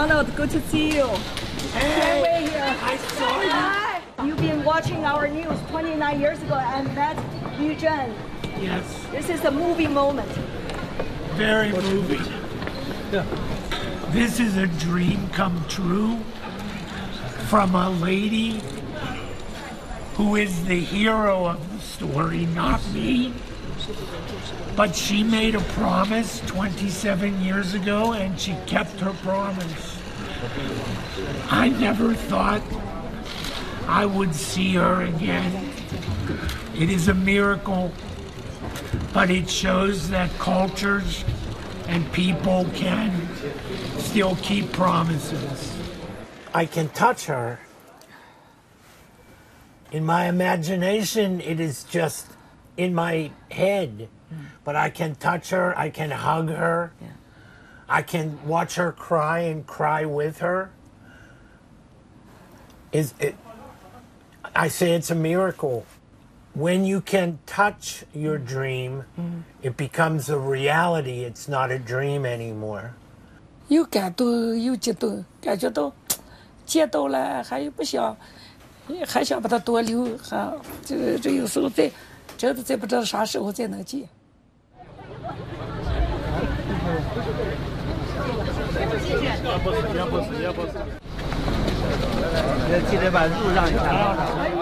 Ronald, good to see you. Hey, Wait here. I saw you. Hi. You've been watching our news 29 years ago and met Yu Zhen. Yes. This is a movie moment. Very moving. This is a dream come true from a lady who is the hero of the story, not me. But she made a promise 27 years ago and she kept her promise. I never thought I would see her again. It is a miracle, but it shows that cultures and people can still keep promises. I can touch her. In my imagination, it is just in my head, but I can touch her, I can hug her, I can watch her cry and cry with her. I say it's a miracle. When you can touch your dream, it becomes a reality. It's not a dream anymore. 有感动，有激动，感觉到接到了，还有不想，还想把它多留，还这有时候真的再不知道啥时候才能接。 记得把路让一下。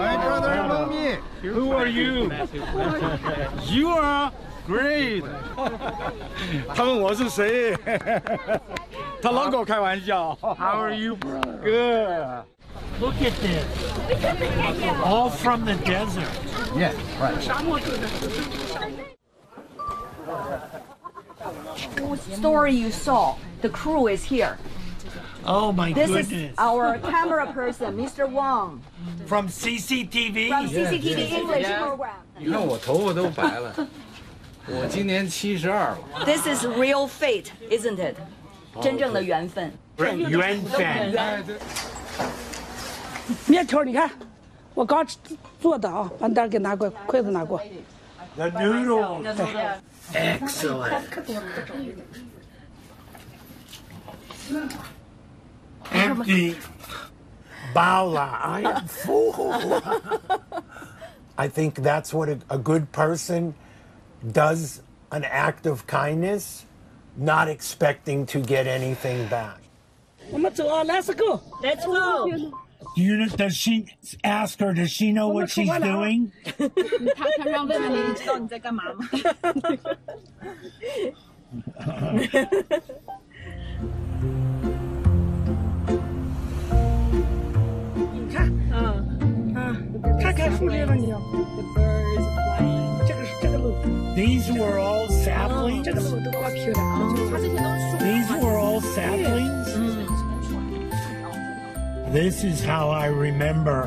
Who are you? You are great. 他问我是谁，他老跟我开玩笑。How are you, bro? Good. Look at this. All from the desert. Yeah, right. Whose story you saw? The crew is here. Oh my This goodness. is our camera person, Mr. Wang, From CCTV? from CCTV English program. 你看我头发都白了，我今年72了。 This is real fate, isn't it? 真正的缘分。 缘分。 面条你看，我刚做的啊，把那给拿过，筷子拿过。 The noodles. Excellent. Empty. Baula, I am full. I think that's what a good person does, an act of kindness, not expecting to get anything back. 我们走啊 ，Let's go。 Let's go. Does she ask her, does she know what she's doing? 他让问问你，你知道你在干嘛吗？ 你看，太开树林了，你要。这个路， These were all saplings? 这个路都刮皮了啊。 These were all saplings? This is how I remember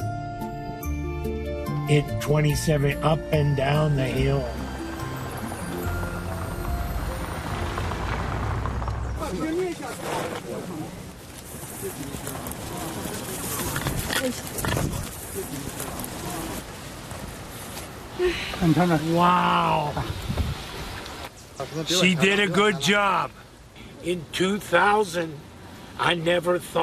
it 27 up and down the hill. Wow. She did a good job. In 2000, I never thought